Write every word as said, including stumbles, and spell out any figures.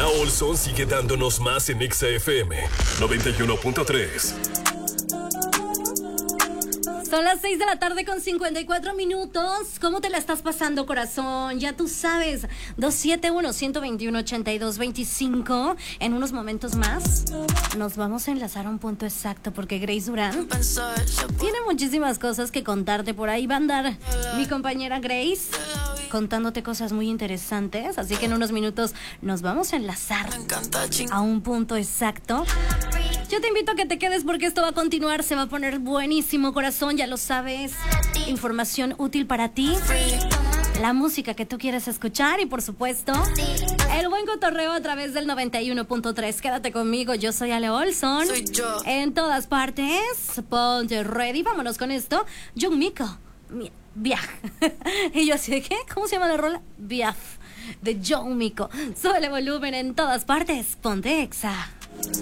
Olson sigue dándonos más en Exa F M noventa y uno punto tres. Son las seis de la tarde con cincuenta y cuatro minutos. ¿Cómo te la estás pasando, corazón? Ya tú sabes, dos siete uno, uno dos uno, ocho dos dos cinco. En unos momentos más nos vamos a enlazar a un punto exacto porque Grace Durán tiene muchísimas cosas que contarte. Por ahí va a andar mi compañera Grace contándote cosas muy interesantes. Así que en unos minutos nos vamos a enlazar a un punto exacto. Yo te invito a que te quedes porque esto va a continuar, se va a poner buenísimo, corazón, ya lo sabes. Información útil para ti, la música que tú quieres escuchar y, por supuesto, el buen cotorreo a través del noventa y uno punto tres. Quédate conmigo, yo soy Ale Olson. Soy yo. En todas partes, ponte ready, vámonos con esto. Young Miko, Viaj. Y yo así de, ¿qué? ¿Cómo se llama la rola? Viaj, de Young Miko. Súbele volumen en todas partes, ponte Exa.